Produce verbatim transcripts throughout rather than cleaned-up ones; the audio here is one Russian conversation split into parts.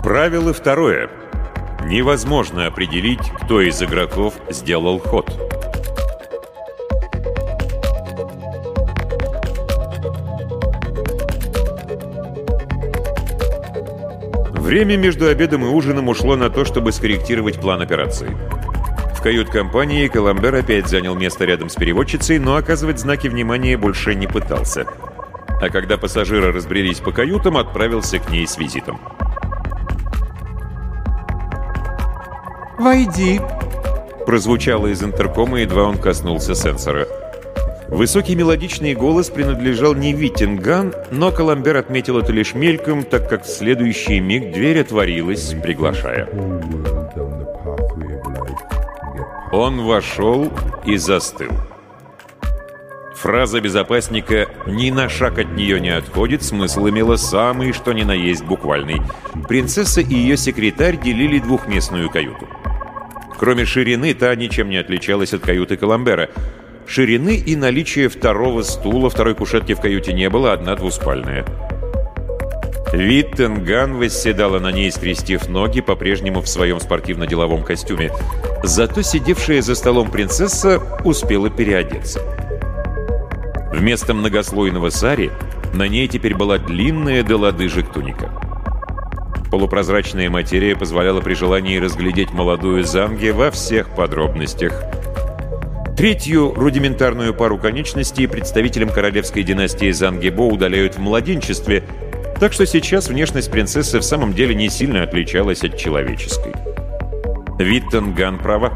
Правило второе. Невозможно определить, кто из игроков сделал ход. Время между обедом и ужином ушло на то, чтобы скорректировать план операции. В кают-компании Коламбер опять занял место рядом с переводчицей, но оказывать знаки внимания больше не пытался. А когда пассажиры разбрелись по каютам, отправился к ней с визитом. «Войди», — прозвучало из интеркома, едва он коснулся сенсора. Высокий мелодичный голос принадлежал не Виттинган, но Коламбер отметил это лишь мельком, так как в следующий миг дверь отворилась, приглашая. Он вошел и застыл. Фраза безопасника «ни на шаг от нее не отходит» смысл имела самый, что ни на есть, буквальный. Принцесса и ее секретарь делили двухместную каюту. Кроме ширины, та ничем не отличалась от каюты Коламбера. Ширины и наличия второго стула, второй кушетки в каюте не было, одна двуспальная. Виттинган восседала на ней, скрестив ноги, по-прежнему в своем спортивно-деловом костюме. Зато сидевшая за столом принцесса успела переодеться. Вместо многослойного сари на ней теперь была длинная до лодыжек туника. Полупрозрачная материя позволяла при желании разглядеть молодую Занге во всех подробностях. Третью рудиментарную пару конечностей представителям королевской династии Занге-Бо удаляют в младенчестве, так что сейчас внешность принцессы в самом деле не сильно отличалась от человеческой. Виттинган права.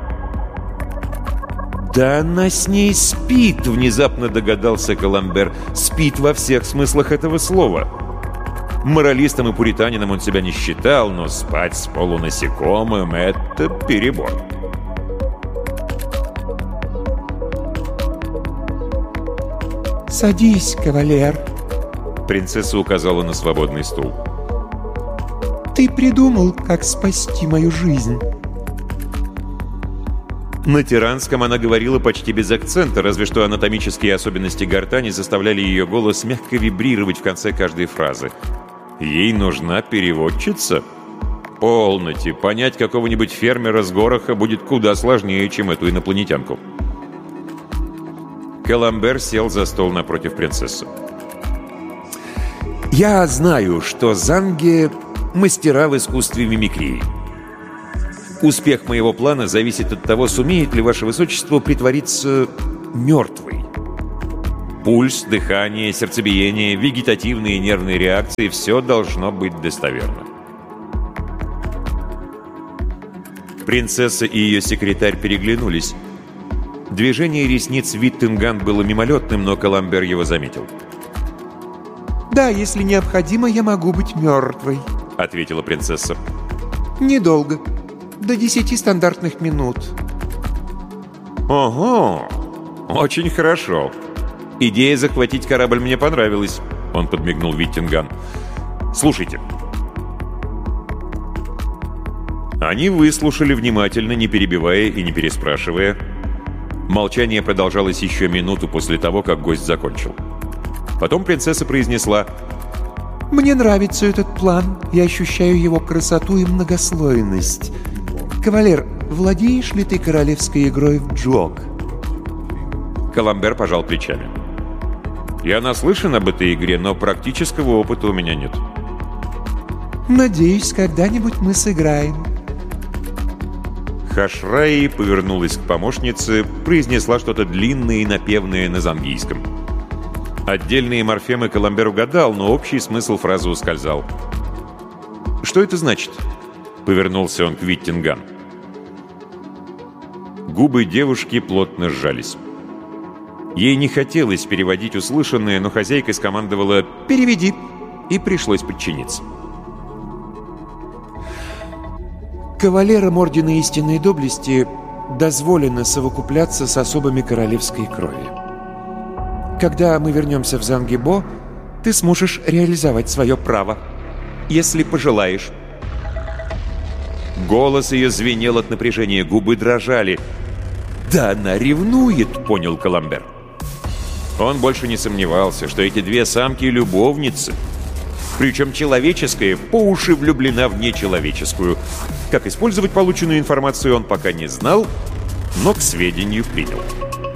«Да она с ней спит!» — внезапно догадался Коламбер. «Спит во всех смыслах этого слова!» Моралистом и пуританином он себя не считал, но спать с полунасекомым — это перебор. «Садись, кавалер», — принцесса указала на свободный стул. «Ты придумал, как спасти мою жизнь». На тиранском она говорила почти без акцента, разве что анатомические особенности гортани заставляли ее голос мягко вибрировать в конце каждой фразы. Ей нужна переводчица? Полноте, понять какого-нибудь фермера с Гороха будет куда сложнее, чем эту инопланетянку. Коламбер сел за стол напротив принцессы. «Я знаю, что Занге — мастера в искусстве мимикрии. Успех моего плана зависит от того, сумеет ли ваше высочество притвориться мертвой. Пульс, дыхание, сердцебиение, вегетативные и нервные реакции — все должно быть достоверно». Принцесса и ее секретарь переглянулись. Движение ресниц Виттинган было мимолетным, но Коламбер его заметил. «Да, если необходимо, я могу быть мертвой», — ответила принцесса. «Недолго. До десяти стандартных минут». «Ого! Очень хорошо. Идея захватить корабль мне понравилась», — он подмигнул Виттинган. «Слушайте». Они выслушали внимательно, не перебивая и не переспрашивая. Молчание продолжалось еще минуту после того, как гость закончил. Потом принцесса произнесла: «Мне нравится этот план. Я ощущаю его красоту и многослойность. Кавалер, владеешь ли ты королевской игрой в джок?» Коламбер пожал плечами. «Я наслышан об этой игре, но практического опыта у меня нет». «Надеюсь, когда-нибудь мы сыграем». Хашраи повернулась к помощнице, произнесла что-то длинное и напевное на зангийском. Отдельные морфемы Коламбер угадал, но общий смысл фразы ускользал. «Что это значит?» — повернулся он к Виттинган. Губы девушки плотно сжались. Ей не хотелось переводить услышанное, но хозяйка скомандовала «переведи», и пришлось подчиниться. «Кавалерам Ордена Истинной Доблести дозволено совокупляться с особами королевской крови. Когда мы вернемся в Занге-Бо, ты сможешь реализовать свое право, если пожелаешь». Голос ее звенел от напряжения, губы дрожали. «Да она ревнует», — понял Коламбер. Он больше не сомневался, что эти две самки — любовницы. Причем человеческая по уши влюблена в нечеловеческую. Как использовать полученную информацию он пока не знал, но к сведению принял.